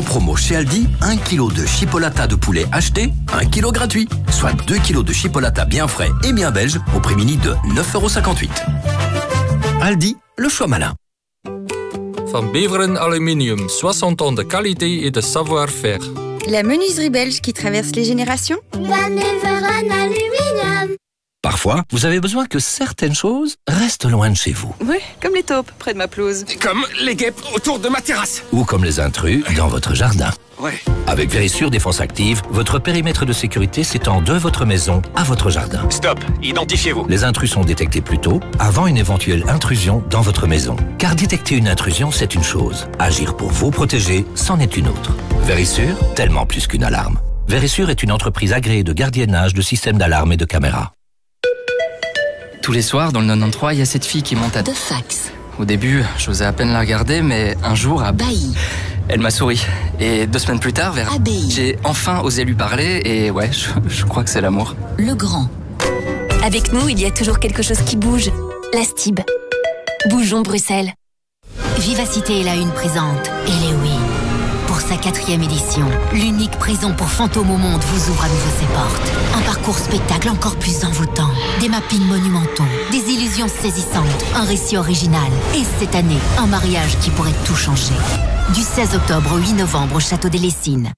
promo chez Aldi, 1 kg de chipolata de poulet acheté, 1 kg gratuit. Soit 2 kg de chipolata bien frais et bien belge au prix mini de 9,58 €. Aldi, le choix malin. Van Beveren Aluminium, 60 ans de qualité et de savoir-faire. La menuiserie belge qui traverse les générations. Van Beveren Aluminium. Parfois, vous avez besoin que certaines choses restent loin de chez vous. Oui, comme les taupes près de ma pelouse. Comme les guêpes autour de ma terrasse. Ou comme les intrus dans votre jardin. Ouais. Avec Vérissure Défense Active, votre périmètre de sécurité s'étend de votre maison à votre jardin. Stop, identifiez-vous. Les intrus sont détectés plus tôt, avant une éventuelle intrusion dans votre maison. Car détecter une intrusion, c'est une chose. Agir pour vous protéger, c'en est une autre. Vérissure, tellement plus qu'une alarme. Vérissure est une entreprise agréée de gardiennage de systèmes d'alarme et de caméras. Tous les soirs, dans le 93, il y a cette fille qui monte à... De fax. Au début, j'osais à peine la regarder, mais un jour, Bailly. elle m'a souri. Et 2 semaines plus tard, vers... Abbaye. J'ai enfin osé lui parler, et ouais, je crois que c'est l'amour. Le Grand. Avec nous, il y a toujours quelque chose qui bouge. La Stib. Bougeons Bruxelles. Vivacité et la Une présente Halloween. Pour sa 4e édition, l'unique prison pour fantômes au monde vous ouvre à nouveau ses portes. Un parcours spectacle encore plus envoûtant, des mappings monumentaux, des illusions saisissantes, un récit original. Et cette année, un mariage qui pourrait tout changer. Du 16 octobre au 8 novembre au Château des Lessines.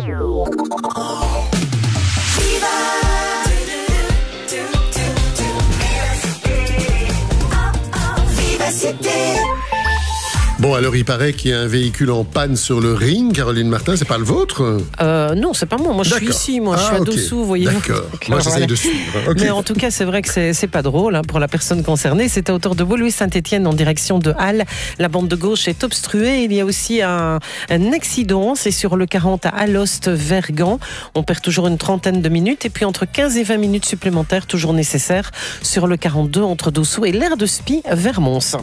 Bon, alors il paraît qu'il y a un véhicule en panne sur le ring. Caroline Martin, c'est pas le vôtre? Non, c'est pas moi. Moi, je suis ici. Moi, je suis à dessous, vous voyez. D'accord. Moi, j'essaye de suivre. Okay. Mais en tout cas, c'est vrai que c'est pas drôle pour la personne concernée. C'est à hauteur de Beaulieu-Saint-Étienne en direction de Halle. La bande de gauche est obstruée. Il y a aussi un accident. C'est sur le 40 à Alost-Vergan. On perd toujours une trentaine de minutes. Et puis, entre 15 et 20 minutes supplémentaires, toujours nécessaires, sur le 42 entre Dossou et l'aire de Spie vers Mons.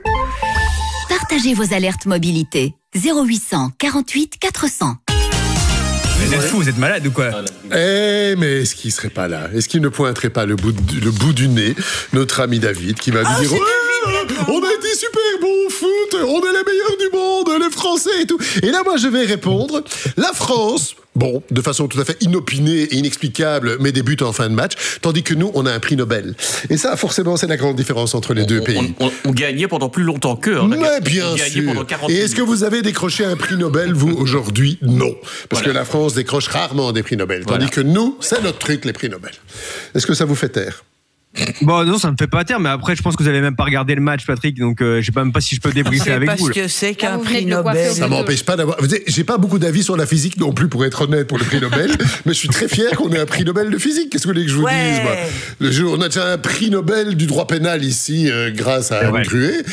Partagez vos alertes mobilité. 0800 48 400. Vous êtes fou, vous êtes malade ou quoi? Mais est-ce qu'il serait pas là? Est-ce qu'il ne pointerait pas le bout du nez notre ami David qui va nous dire on a été super bon au foot, on est les meilleurs du monde, les Français et tout. Et là, moi, je vais répondre la France. Bon, de façon tout à fait inopinée et inexplicable, mais débute en fin de match, tandis que nous, on a un prix Nobel. Et ça, forcément, c'est la grande différence entre les deux pays. On gagnait pendant plus longtemps qu'eux. Mais bien sûr. Et est-ce que vous avez décroché un prix Nobel, vous, aujourd'hui? Non. Parce que la France décroche rarement des prix Nobel, tandis que nous, c'est notre truc, les prix Nobel. Est-ce que ça vous fait taire? Bon, non, ça me fait pas taire, mais après, je pense que vous avez même pas regardé le match, Patrick, donc je sais même pas si je peux débriefer avec vous. C'est parce que c'est qu'un prix Nobel. Ça m'empêche pas d'avoir... J'ai pas beaucoup d'avis sur la physique non plus, pour être honnête, pour le prix Nobel, mais je suis très fier qu'on ait un prix Nobel de physique. Qu'est-ce que vous voulez que je vous dise, moi? On a déjà un prix Nobel du droit pénal ici, grâce à Anne Truet.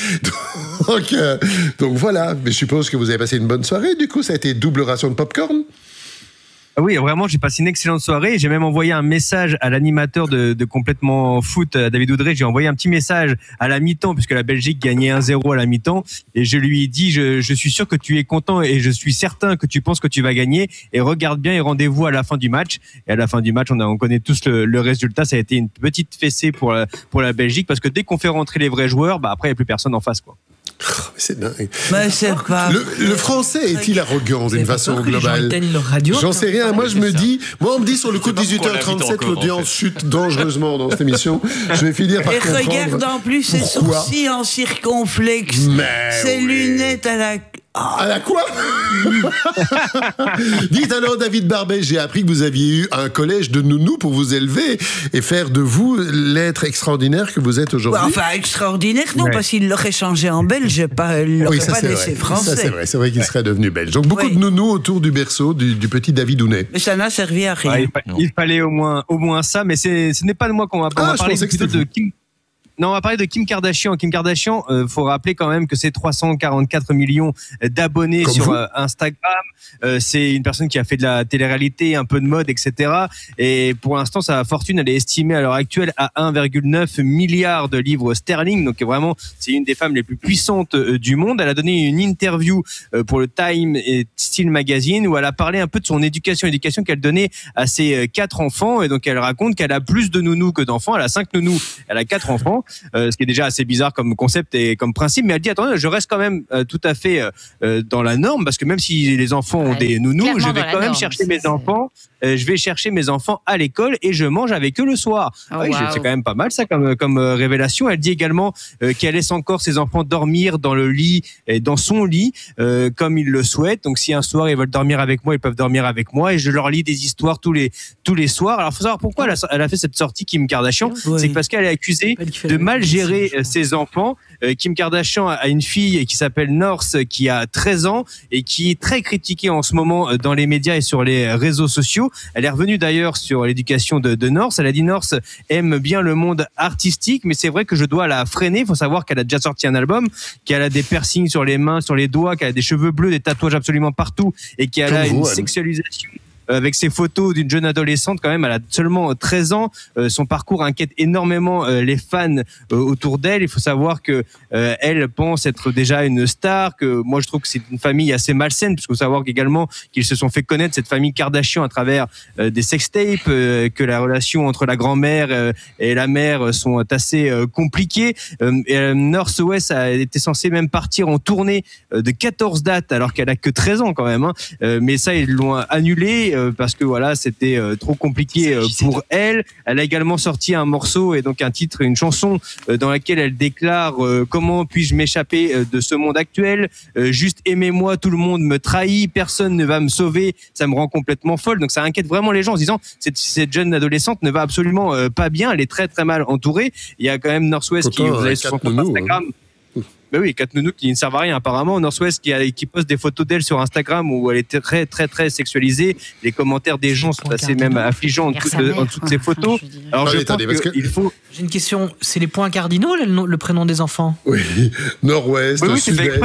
Donc voilà, mais je suppose que vous avez passé une bonne soirée, du coup, ça a été double ration de popcorn. Oui, vraiment, j'ai passé une excellente soirée. J'ai même envoyé un message à l'animateur de Complètement Foot, David Audrey. J'ai envoyé un petit message à la mi-temps, puisque la Belgique gagnait 1-0 à la mi-temps. Et je lui ai dit, je suis sûr que tu es content et je suis certain que tu penses que tu vas gagner. Et regarde bien et rendez-vous à la fin du match. Et à la fin du match, on connaît tous le résultat. Ça a été une petite fessée pour la Belgique, parce que dès qu'on fait rentrer les vrais joueurs, après, il n'y a plus personne en face, quoi. C'est dingue. Mais c'est pas... Le français est-il arrogant d'une façon globale? J'en sais rien. Moi, on me dit sur le coup de 18h37, l'audience chute dangereusement dans cette émission. Je vais finir par comprendre. Et regarde en plus ses sourcils en circonflexe, ses lunettes à la... À la quoi? Dites alors, David Barbet, j'ai appris que vous aviez eu un collège de nounous pour vous élever et faire de vous l'être extraordinaire que vous êtes aujourd'hui. Enfin, extraordinaire, non, parce qu'il l'aurait changé en belge, il l'aurait pas laissé français. Ça, c'est vrai qu'il serait devenu belge. Donc, beaucoup de nounous autour du berceau du petit David Dounet. Mais ça n'a servi à rien. Il fallait au moins ça, mais ce n'est pas de moi qu'on va parler. On va parler plutôt de Kim. Non, on va parler de Kim Kardashian. Kim Kardashian, faut rappeler quand même que c'est 344 millions d'abonnés sur Instagram. C'est une personne qui a fait de la télé-réalité, un peu de mode, etc. Et pour l'instant, sa fortune, elle est estimée à l'heure actuelle à 1,9 milliard de livres sterling. Donc vraiment, c'est une des femmes les plus puissantes du monde. Elle a donné une interview pour le Time et Style Magazine où elle a parlé un peu de son éducation qu'elle donnait à ses 4 enfants. Et donc, elle raconte qu'elle a plus de nounous que d'enfants. Elle a 5 nounous, elle a 4 enfants. ce qui est déjà assez bizarre comme concept et comme principe. Mais elle dit attendez, je reste quand même tout à fait dans la norme, parce que même si les enfants ont des nounous, je vais quand même chercher mes enfants. Je vais chercher mes enfants à l'école et je mange avec eux le soir. C'est quand même pas mal ça comme révélation. Elle dit également qu'elle laisse encore ses enfants dormir dans le lit et dans son lit comme ils le souhaitent. Donc si un soir ils veulent dormir avec moi, ils peuvent dormir avec moi, et je leur lis des histoires tous les soirs. Alors faut savoir pourquoi elle a fait cette sortie, Kim Kardashian. C'est parce qu'elle est accusée de mal gérer ses enfants. Kim Kardashian a une fille qui s'appelle North, qui a 13 ans et qui est très critiquée en ce moment dans les médias et sur les réseaux sociaux. Elle est revenue d'ailleurs sur l'éducation de North. Elle a dit North aime bien le monde artistique, mais c'est vrai que je dois la freiner. Il faut savoir qu'elle a déjà sorti un album, qu'elle a des piercings sur les mains, sur les doigts, qu'elle a des cheveux bleus, des tatouages absolument partout, et qu'elle a une sexualisation avec ses photos d'une jeune adolescente. Quand même, elle a seulement 13 ans. Son parcours inquiète énormément les fans autour d'elle. Il faut savoir que elle pense être déjà une star, que moi je trouve que c'est une famille assez malsaine, puisqu'il faut savoir également qu'ils se sont fait connaître, cette famille Kardashian, à travers des sextapes, que la relation entre la grand-mère et la mère sont assez compliquées. North West a été censée même partir en tournée de 14 dates, alors qu'elle a que 13 ans quand même, hein. Mais ça, ils l'ont annulé parce que voilà, c'était trop compliqué pour elle. Elle a également sorti un morceau et donc un titre, une chanson dans laquelle elle déclare comment puis-je m'échapper de ce monde actuel, juste aimez-moi, tout le monde me trahit, personne ne va me sauver, ça me rend complètement folle. Donc ça inquiète vraiment les gens en se disant cette jeune adolescente ne va absolument pas bien, elle est très très mal entourée. Il y a quand même North West qui, vous avez sur son compte Instagram, ben oui, 4 nounous qui ne servent à rien apparemment. North West qui poste des photos d'elle sur Instagram où elle est très très très sexualisée. Les commentaires des gens sont assez même affligeants en dessous de ces photos. Alors je pense qu'il faut... J'ai une question, c'est les points cardinaux le prénom des enfants? Oui, Nord-Ouest, Sud-Est.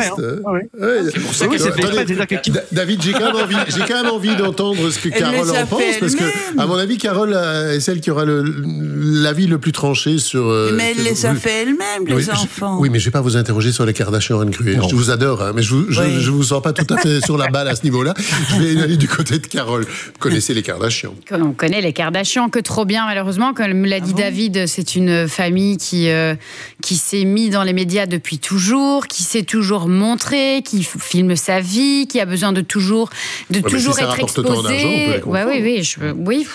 C'est pour ça que c'est fait. David, j'ai quand même envie d'entendre ce que Carole en pense, parce que à mon avis, Carole est celle qui aura l'avis le plus tranché sur... Mais elle les a fait elle-même, les enfants. Oui, mais je ne vais pas vous interroger sur les Kardashian Cruel. Je vous adore, hein, mais je vous sens pas tout à fait sur la balle à ce niveau-là. Je vais aller du côté de Carole. Vous connaissez les Kardashian? On connaît les Kardashian, que trop bien, malheureusement. Comme l'a dit David, c'est une famille qui s'est mise dans les médias depuis toujours, qui s'est toujours montrée, qui filme sa vie, qui a besoin de toujours être exposée. Oui.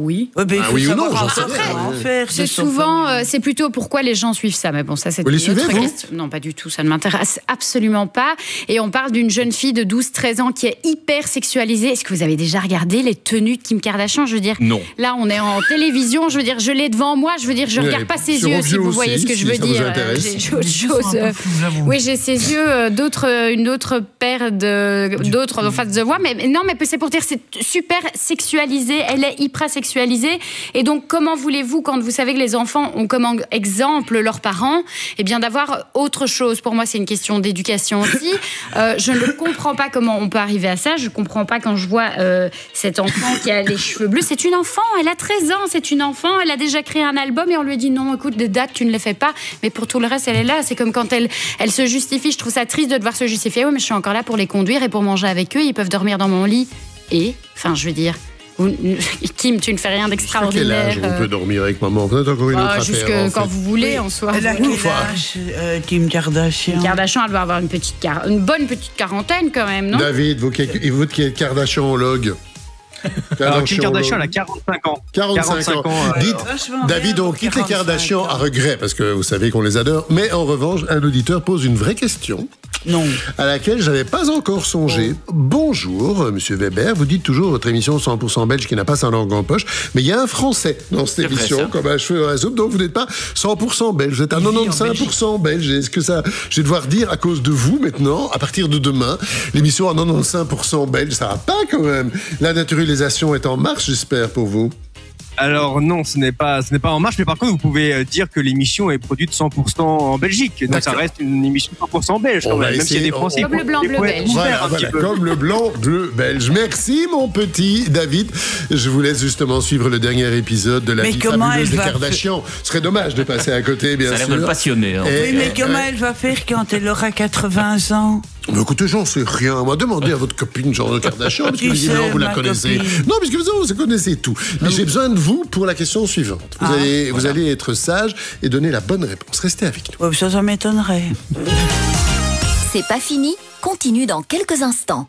Oui ou non, j'en sais rien. C'est souvent, c'est plutôt pourquoi les gens suivent ça. Mais bon, ça, c'est une autre question. Non, pas du tout. Ça ne m'intéresse absolument pas. Et on parle d'une jeune fille de 12-13 ans qui est hyper sexualisée. Est-ce que vous avez déjà regardé les tenues de Kim Kardashian? Je veux dire, non. Là, on est en télévision. Je veux dire, je l'ai devant moi. Je veux dire, je regarde pas ses yeux, si vous voyez ce que je veux dire. J'ai autre chose. Oui, j'ai ses yeux, une autre paire d'autres en face de voix. Mais non, mais c'est pour dire, c'est super sexualisé. Elle est hyper sexualisée. Et donc, comment voulez-vous, quand vous savez que les enfants ont comme exemple leurs parents, eh bien, d'avoir autre chose? Pour moi, c'est une question d'éducation aussi. Je ne comprends pas comment on peut arriver à ça. Je ne comprends pas quand je vois cet enfant qui a les cheveux bleus. C'est une enfant, elle a 13 ans, c'est une enfant. Elle a déjà créé un album et on lui dit non, écoute, des dates, tu ne les fais pas. Mais pour tout le reste, elle est là. C'est comme quand elle se justifie. Je trouve ça triste de devoir se justifier. Oui, mais je suis encore là pour les conduire et pour manger avec eux. Ils peuvent dormir dans mon lit. Et, enfin, je veux dire... Kim, tu ne fais rien d'extraordinaire. Quel âge on peut dormir avec maman? Vous êtes encore une autre affaire. Jusque quand vous voulez, en soi. Elle a quel âge, Kim Kardashian? Kim Kardashian, elle doit avoir une bonne petite quarantaine quand même, non? David, vous qui êtes Kardashianologue. Alors, Kim Kardashian, elle a 45 ans. 45 ans. Dites, David, on quitte les Kardashian à regret, parce que vous savez qu'on les adore. Mais en revanche, un auditeur pose une vraie question. Non. À laquelle je n'avais pas encore songé. Bonjour, monsieur Weber. Vous dites toujours votre émission 100% belge qui n'a pas sa langue en poche. Mais il y a un Français dans cette émission, comme un cheveu dans la soupe. Donc vous n'êtes pas 100% belge. Vous êtes à 95% belge. Est-ce que ça, je vais devoir dire à cause de vous maintenant, à partir de demain, l'émission à 95% belge, ça va pas quand même. La naturalisation est en marche, j'espère, pour vous. Alors non, ce n'est pas en marche, mais par contre vous pouvez dire que l'émission est produite 100% en Belgique. Donc ça reste une émission 100% belge quand même s'il y a des Français. Comme le blanc bleu belge. Voilà, comme le blanc bleu belge. Merci mon petit David. Je vous laisse justement suivre le dernier épisode de la vie fabuleuse des Kardashian. Ce serait dommage de passer à côté, bien sûr. Ça a l'air de le passionner. Oui, mais comment elle va faire quand elle aura 80 ans? Mais écoutez, j'en sais rien. Moi, demandez à votre copine, Jean Kardashian, parce que non, vous la connaissez. Non, parce que vous connaissez tout. Mais j'ai besoin de vous pour la question suivante. Vous allez être sage et donner la bonne réponse. Restez avec nous. Ça m'étonnerait. C'est pas fini, continue dans quelques instants.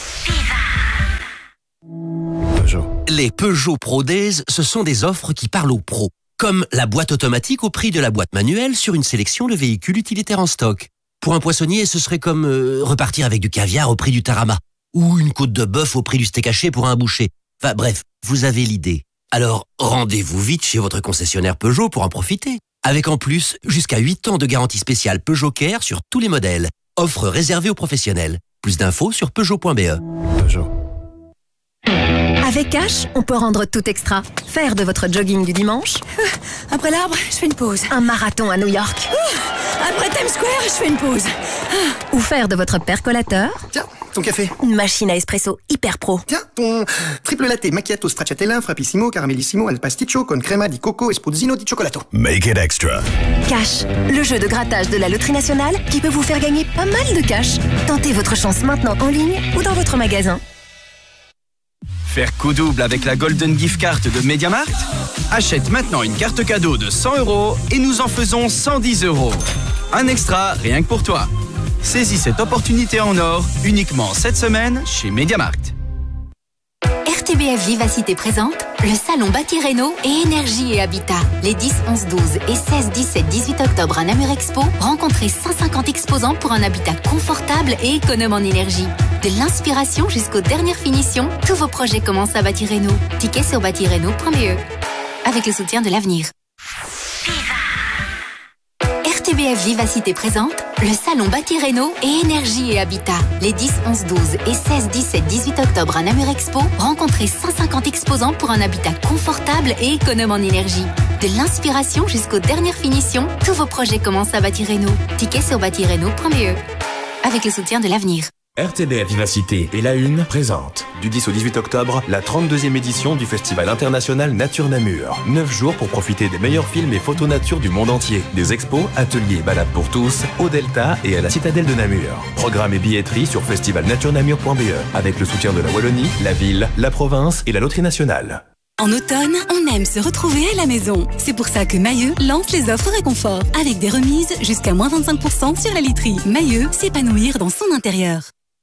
Les Peugeot Pro Days, ce sont des offres qui parlent aux pros. Comme la boîte automatique au prix de la boîte manuelle sur une sélection de véhicules utilitaires en stock. Pour un poissonnier, ce serait comme repartir avec du caviar au prix du tarama. Ou une côte de bœuf au prix du steak haché pour un boucher. Enfin bref, vous avez l'idée. Alors, rendez-vous vite chez votre concessionnaire Peugeot pour en profiter. Avec en plus, jusqu'à 8 ans de garantie spéciale Peugeot Care sur tous les modèles. Offre réservée aux professionnels. Plus d'infos sur Peugeot.be. Peugeot. Avec Cash, on peut rendre tout extra. Faire de votre jogging du dimanche. Après l'arbre, je fais une pause. Un marathon à New York. Après Times Square, je fais une pause. Ou faire de votre percolateur. Tiens, ton café. Une machine à espresso hyper pro. Tiens, ton triple latte, macchiato, stracciatella, frappissimo, caramellissimo, al pasticcio, con crema di coco, espuzzino di cioccolato. Make it extra. Cash, le jeu de grattage de la Loterie Nationale qui peut vous faire gagner pas mal de cash. Tentez votre chance maintenant en ligne ou dans votre magasin. Faire coup double avec la Golden Gift Card de MediaMarkt? Achète maintenant une carte cadeau de 100 € et nous en faisons 110 €. Un extra rien que pour toi. Saisis cette opportunité en or uniquement cette semaine chez MediaMarkt. RTBF Vivacité présente le salon Bâti Réno et Énergie et Habitat. Les 10, 11, 12 et 16, 17, 18 octobre à Namur Expo, rencontrez 150 exposants pour un habitat confortable et économe en énergie. De l'inspiration jusqu'aux dernières finitions, tous vos projets commencent à Bâti Réno. Tickets sur bâtireno.be. Avec le soutien de l'avenir. RTBF Vivacité présente le salon Bâti Réno et Énergie et Habitat. Les 10, 11, 12 et 16, 17, 18 octobre à Namur Expo, rencontrez 150 exposants pour un habitat confortable et économe en énergie. De l'inspiration jusqu'aux dernières finitions, tous vos projets commencent à Bâti Réno. Tickets sur bâtireno.be. Avec le soutien de l'avenir. RTBF Vivacité et La Une présente. Du 10 au 18 octobre, la 32e édition du Festival international Nature Namur. 9 jours pour profiter des meilleurs films et photos nature du monde entier. Des expos, ateliers et balades pour tous, au Delta et à la citadelle de Namur. Programme et billetterie sur festivalnaturenamur.be avec le soutien de la Wallonie, la ville, la province et la Loterie nationale. En automne, on aime se retrouver à la maison. C'est pour ça que Mailleux lance les offres réconfort avec des remises jusqu'à moins 25% sur la literie. Mailleux, s'épanouir dans son intérieur.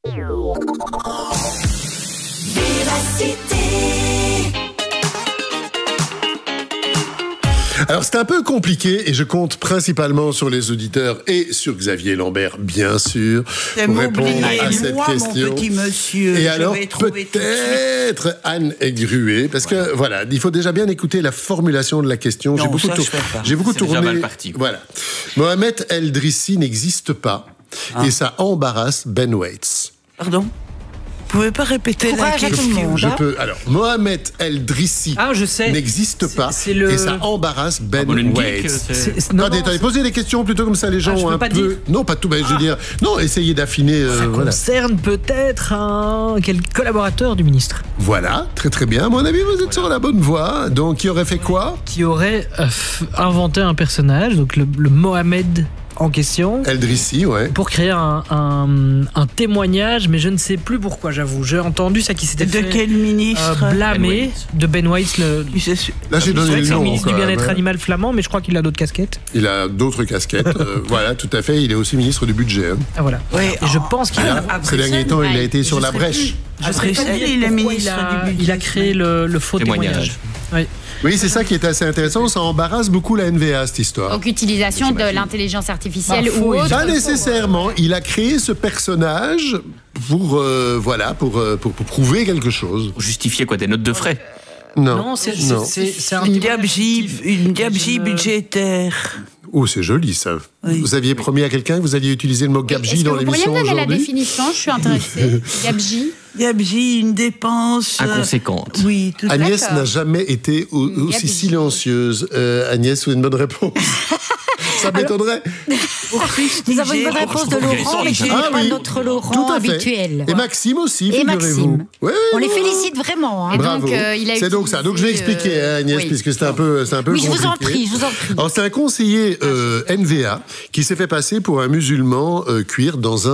Alors c'est un peu compliqué et je compte principalement sur les auditeurs et sur Xavier Lambert, bien sûr, pour répondre à cette question. Mon petit monsieur, et alors peut-être Anne Gruet, parce que voilà, il faut déjà bien écouter la formulation de la question. J'ai beaucoup tourné. Voilà, Mohamed El Drissi n'existe pas et ça embarrasse Ben Waits. Pardon? Vous pouvez pas répéter la question? Je peux. Alors, Mohamed El Drissi n'existe pas et ça embarrasse Ben Waits. Attendez, posez des questions plutôt comme ça, les gens ont un peu. Non, pas tout. Je veux dire, non, essayez d'affiner. Ça concerne peut-être quel collaborateur du ministre. Voilà, très très bien. À mon avis, vous êtes sur la bonne voie. Donc, qui aurait fait quoi? Qui aurait inventé un personnage, donc le Mohamed en question. El Drissi, ouais. Pour créer un témoignage, mais je ne sais plus pourquoi, j'avoue. J'ai entendu ça qui s'était fait. De quel ministre? Blâmer de Ben Waits. Là, j'ai donné le nom. Ministre du bien-être animal flamand, mais je crois qu'il a d'autres casquettes. Il a d'autres casquettes. Voilà, tout à fait. Il est aussi ministre du budget. Ah, voilà. Ouais, et je pense qu'il a. Ces derniers temps, il a été sur la brèche. Je serais il est ministre du budget. Il a créé le faux témoignage. Oui, c'est ça qui est assez intéressant. Ça embarrasse beaucoup la NVA, cette histoire. Donc, utilisation de l'intelligence artificielle ou autre. Pas nécessairement. Il a créé ce personnage pour prouver quelque chose. Pour justifier quoi? Des notes de frais? Non, c'est une gabegie budgétaire. Oh, c'est joli, ça. Oui. Vous aviez promis à quelqu'un que vous alliez utiliser le mot gabegie dans l'émission aujourd'hui? Vous pourriez me donner la définition? Je suis intéressée. Gabegie. Gabegie, une dépense inconséquente. Oui, tout à fait. Agnès n'a jamais été aussi silencieuse. Agnès, vous avez une bonne réponse? Ça m'étonnerait. Nous avons une bonne réponse de Laurent, mais qui n'est pas notre Laurent habituel. Et Maxime aussi, figurez-vous. Oui, on les félicite vraiment. Et donc, c'est donc ça. Donc je vais expliquer, Agnès, puisque c'est un peu oui, compliqué. je vous en prie. Alors c'est un conseiller c'est NVA qui s'est fait passer pour un musulman queer dans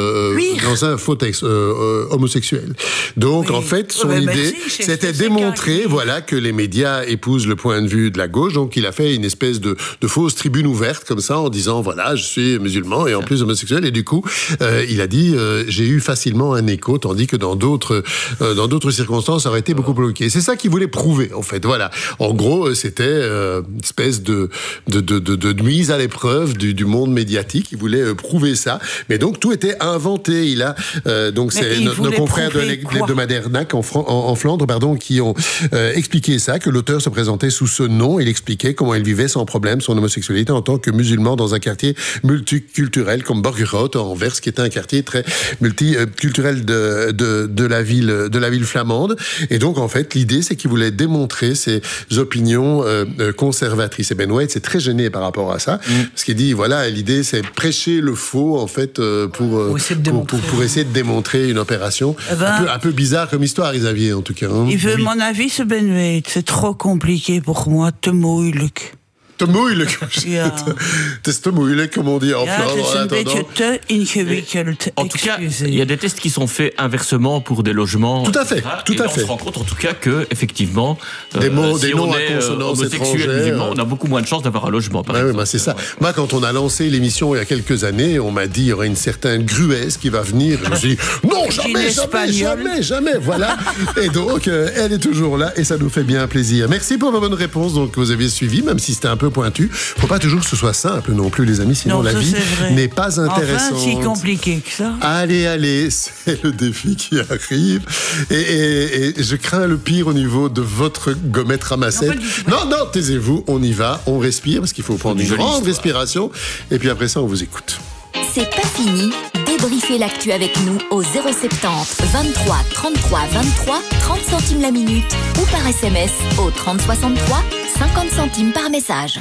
un faux texte homosexuel. Donc en fait, son idée, c'était démontrer que les médias épousent le point de vue de la gauche. Donc il a fait une espèce de fausse tribune ouverte comme ça en disant voilà, je suis musulman et en plus homosexuel. Et du coup, il a dit j'ai eu facilement un écho, tandis que dans d'autres circonstances, ça aurait été beaucoup bloqué. C'est ça qu'il voulait prouver en fait. Voilà. En gros, c'était une espèce de mise à l'épreuve du monde médiatique. Il voulait prouver ça. Mais donc tout était inventé. Il a donc c'est nos confrères de l'hebdomadaire NAC en Flandre, qui ont expliqué ça, que l'auteur se présentait sous ce nom. Il expliquait comment il vivait sans problème son homosexualité en tant que musulman dans un quartier multiculturel comme Borgerhout en Anvers, qui est un quartier très multiculturel de la ville flamande. Et donc en fait l'idée c'est qu'il voulait démontrer ses opinions conservatrices. Et Ben White c'est très gêné par rapport à ça, parce qu'il dit voilà, l'idée c'est prêcher le faux en fait pour essayer de démontrer une opération un peu bizarre comme histoire, Xavier, en tout cas. Il veut mon avis, ce Ben White. C'est trop compliqué pour moi. Te moeilijk. Te moeilijk. Het is te moeilijk, comme on dit en Flandre. Het is een beetje te ingewikkeld. En tout cas, il y a des tests qui sont faits inversement pour des logements. Tout à fait, tout à fait. On se rend compte en tout cas que, effectivement, des noms on à est consonance homosexuel musulman, on a beaucoup moins de chances d'avoir un logement. Par exemple. C'est ça. Moi, quand on a lancé l'émission il y a quelques années, on m'a dit il y aurait une certaine Gruez qui va venir. Je me suis dit non, jamais. Voilà. Et donc, elle est toujours là et ça nous fait bien plaisir. Merci pour vos bonnes réponses. Donc, vous avez suivi, même si c'était un peu pointu. Faut pas toujours que ce soit simple non plus, les amis, sinon la vie n'est pas intéressante. Enfin, si compliqué que ça. Allez, c'est le défi qui arrive. Et je crains le pire au niveau de votre gommette ramassette. Non, taisez-vous, on y va, on respire, parce qu'il faut prendre une grande respiration. Et puis après ça, on vous écoute. C'est pas fini. Débriefez l'actu avec nous au 070 23 33 23 30 centimes la minute ou par SMS au 30 63 50 centimes par message.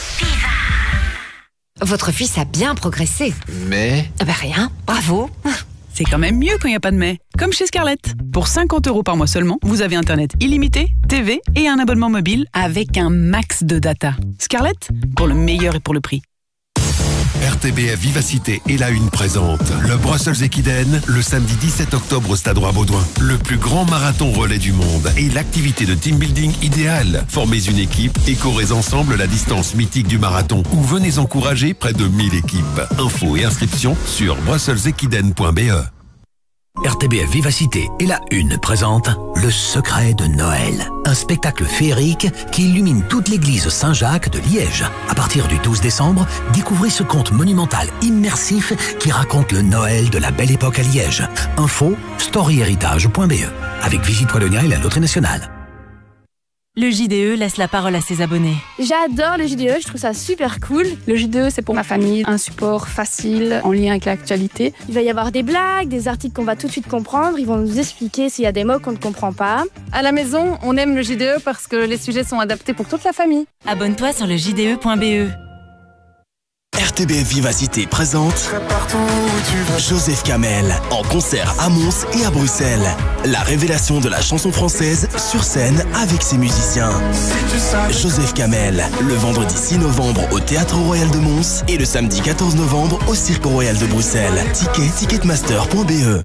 Votre fils a bien progressé. Mais... rien, bravo. C'est quand même mieux quand il n'y a pas de mais. Comme chez Scarlett. Pour 50 € par mois seulement, vous avez Internet illimité, TV et un abonnement mobile avec un max de data. Scarlett, pour le meilleur et pour le prix. RTBF Vivacité et la Une présente le Brussels Equiden le samedi 17 octobre au Stade Roi-Baudouin. Le plus grand marathon relais du monde et l'activité de team building idéale. Formez une équipe et courez ensemble la distance mythique du marathon ou venez encourager près de 1000 équipes. Infos et inscriptions sur brusselsequiden.be. RTBF Vivacité et la Une présente Le Secret de Noël, un spectacle féerique qui illumine toute l'église Saint-Jacques de Liège. À partir du 12 décembre, découvrez ce conte monumental immersif qui raconte le Noël de la belle époque à Liège. Info storyhéritage.be avec Visite Wallonia et la Loterie Nationale. Le JDE laisse la parole à ses abonnés. J'adore le JDE, je trouve ça super cool. Le JDE, c'est pour ma famille, un support facile, en lien avec l'actualité. Il va y avoir des blagues, des articles qu'on va tout de suite comprendre. Ils vont nous expliquer s'il y a des mots qu'on ne comprend pas. À la maison, on aime le JDE parce que les sujets sont adaptés pour toute la famille. Abonne-toi sur le JDE.be. RTBF Vivacité présente Joseph Kamel en concert à Mons et à Bruxelles. La révélation de la chanson française sur scène avec ses musiciens. Joseph Kamel, le vendredi 6 novembre au Théâtre Royal de Mons et le samedi 14 novembre au Cirque Royal de Bruxelles. Ticketmaster.be.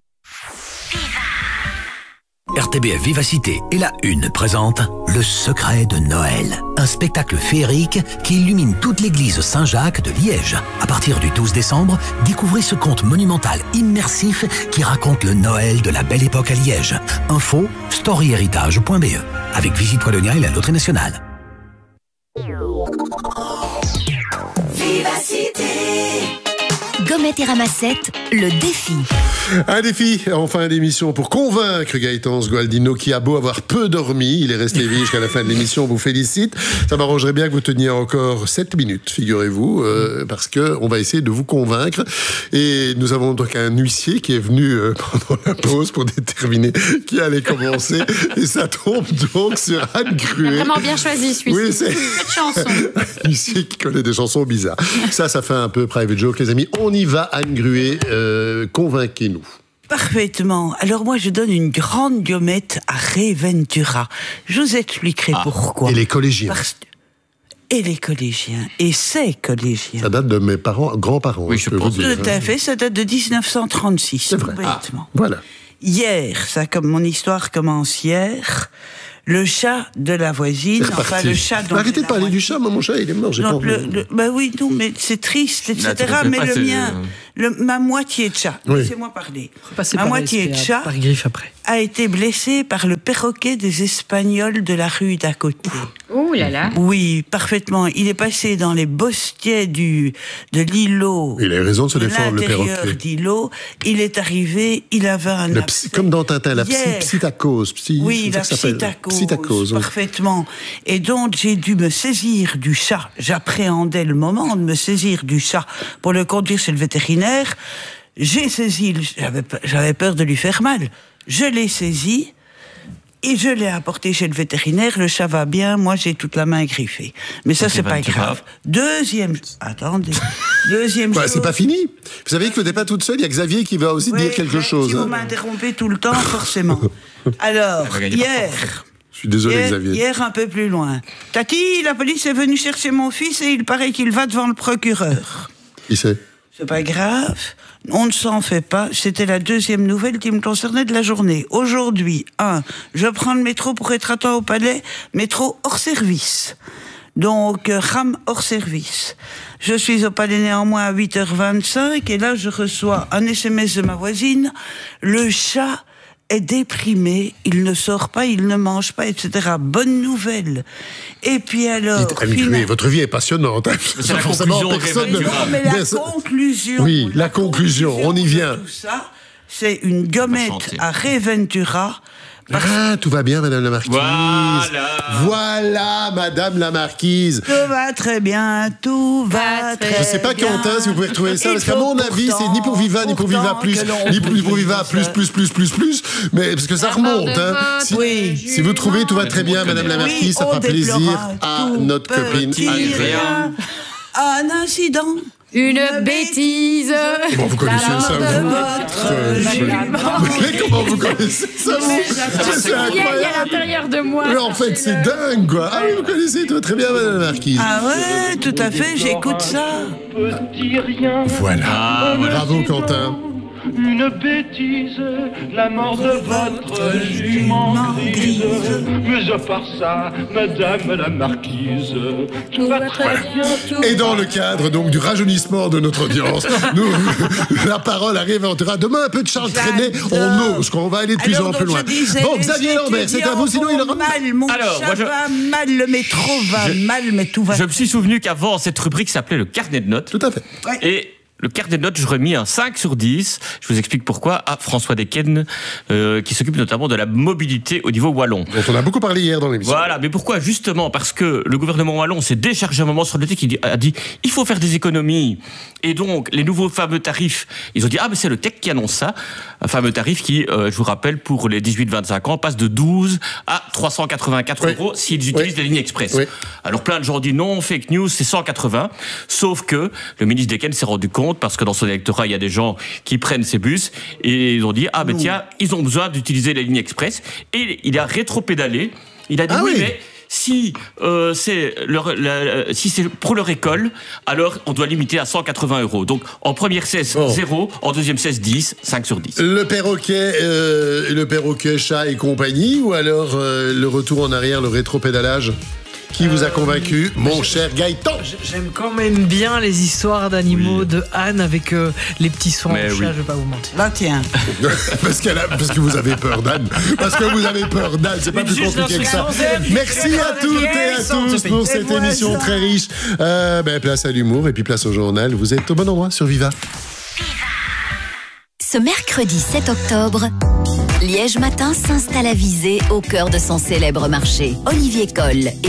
RTBF Vivacité et la Une présente Le Secret de Noël, un spectacle féerique qui illumine toute l'église Saint-Jacques de Liège. À partir du 12 décembre, découvrez ce conte monumental immersif qui raconte le Noël de la belle époque à Liège. Info storyhéritage.be avec Visite Wallonia et la Loterie Nationale. Vivacité. Gommette et ramassette, le défi. Un défi en fin d'émission pour convaincre Gaëtan Sgualdino qui a beau avoir peu dormi. Il est resté éveillé jusqu'à la fin de l'émission, on vous félicite. Ça m'arrangerait bien que vous teniez encore 7 minutes, figurez-vous, parce qu'on va essayer de vous convaincre. Et nous avons donc un huissier qui est venu pendant la pause pour déterminer qui allait commencer. Et ça tombe donc sur Anne Gruet. Vraiment bien choisi, celui-ci. Oui, c'est cette chanson. Un huissier qui connaît des chansons bizarres. Ça fait un peu private joke, les amis. On y va, Anne Gruet, convainquez-nous. Parfaitement. Alors moi, je donne une grande gommette à Ray Ventura. Je vous expliquerai pourquoi. Et les collégiens. et les collégiens, et ces collégiens. Ça date de mes parents, grands-parents. Oui, je peux vous dire. Tout à fait, ça date de 1936. C'est vrai. Complètement. Voilà. Hier, mon histoire commence hier. Le chat de la voisine, enfin le chat dont arrêtez de parler du chat, mon chat, il est mort, j'ai pas envie. Bah oui, non, mais c'est triste, etc. Mais le mien, ma moitié de chat, laissez-moi parler. Ma moitié de chat a été blessée par le perroquet des Espagnols de la rue d'à côté. Oh là là. Oui, parfaitement. Il est passé dans les bosquets de l'îlot. Il a raison de se défendre, le perroquet. L'intérieur d'îlot, il est arrivé, il avait un... Comme dans Tintin, la psittacose. Oui, la psittacose. Parfaitement. Et donc, j'ai dû me saisir du chat. J'appréhendais le moment de me saisir du chat pour le conduire chez le vétérinaire. J'ai saisi, j'avais peur de lui faire mal. Je l'ai saisi et je l'ai apporté chez le vétérinaire. Le chat va bien, moi j'ai toute la main griffée. Mais ça, c'est pas grave. Deuxième chose. C'est pas fini. Vous savez que vous n'êtes pas toute seule, il y a Xavier qui va aussi dire quelque chose. Si vous m'interrompez tout le temps, forcément. Alors, hier... Je suis désolé, Xavier. Hier, un peu plus loin. Tati, la police est venue chercher mon fils et il paraît qu'il va devant le procureur. Qui c'est ? C'est pas grave. On ne s'en fait pas. C'était la deuxième nouvelle qui me concernait de la journée. Aujourd'hui, je prends le métro pour être à temps au palais. Métro hors service. Donc, RAM hors service. Je suis au palais néanmoins à 8h25 et là, je reçois un SMS de ma voisine. Le chat est déprimé, il ne sort pas, il ne mange pas, etc. Bonne nouvelle. Et puis alors... Votre vie est passionnante. C'est la conclusion. Non, mais la conclusion... Oui, la conclusion, on y vient. Tout ça, c'est une gommette à Reventura. Tout va bien, Madame la Marquise. Voilà, Madame la Marquise. Tout va très bien, tout va très bien. Je sais pas, Quentin, si vous pouvez retrouver ça, parce qu'à mon avis, c'est ni pour Viva, ni pour Viva Plus, ni pour Viva Plus, mais parce que ça remonte. Si vous trouvez tout va très bien, Madame la Marquise, ça fera plaisir à notre copine Andrea. Un incident. Une bêtise. Comment vous connaissez ça, vous? Mais comment vous connaissez ça, vous? C'est incroyable. Il y a à l'intérieur de moi. Mais en fait, c'est dingue, quoi. Ah oui, vous connaissez tout très bien, Madame la Marquise. Ah ouais, tout à fait, j'écoute ça. Voilà. Bravo, Quentin. Une bêtise, la mort de votre jument grise. Mais à part ça, Madame la Marquise, tout va très bien. Et dans le cadre donc du rajeunissement de notre audience, la parole arrive en terrain. Demain, un peu de Charles Trenet, on ose, qu'on va aller de plus en plus loin. Bon, Xavier Lambert, c'est à vous, sinon il aura mal. Mon chat va mal, le métro va mal, mais tout va. Je me suis souvenu qu'avant, cette rubrique s'appelait le carnet de notes. Tout à fait. Et le carnet de notes, j'aurais mis un 5 sur 10. Je vous explique pourquoi. À François Desquesnes, qui s'occupe notamment de la mobilité au niveau wallon. Dont on a beaucoup parlé hier dans l'émission. Voilà, mais pourquoi? Justement parce que le gouvernement wallon s'est déchargé un moment sur le TEC, a dit il faut faire des économies. Et donc, les nouveaux fameux tarifs, ils ont dit mais c'est le TEC qui annonce ça. Un fameux tarif qui, je vous rappelle, pour les 18-25 ans, passe de 12 à 384 euros s'ils utilisent des lignes express. Alors plein de gens disent non, fake news, c'est 180. Sauf que le ministre Desquesnes s'est rendu compte, parce que dans son électorat, il y a des gens qui prennent ces bus, et ils ont dit, tiens, ils ont besoin d'utiliser les lignes express. Et il a rétro-pédalé. Il a dit, mais si c'est pour leur école, alors on doit limiter à 180 euros. Donc en première cesse, 0, en deuxième cesse, 10, 5 sur 10. Le perroquet, chat et compagnie, ou alors le retour en arrière, le rétro-pédalage? Qui vous a convaincu, mon cher Gaëtan? J'aime quand même bien les histoires d'animaux de Anne avec les petits soins au chat, je vais pas vous mentir. Là, tiens. parce que vous avez peur d'Anne. Parce que vous avez peur d'Anne, c'est pas plus compliqué que ça. Merci à toutes et à tous pour cette émission très riche. Place à l'humour et puis place au journal. Vous êtes au bon endroit sur Viva. Ce mercredi 7 octobre, Liège Matin s'installe à Visé au cœur de son célèbre marché. Olivier Coll